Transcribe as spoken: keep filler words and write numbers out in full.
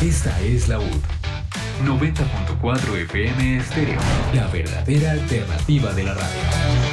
Esta es la U D noventa punto cuatro F M Estéreo, la verdadera alternativa de la radio.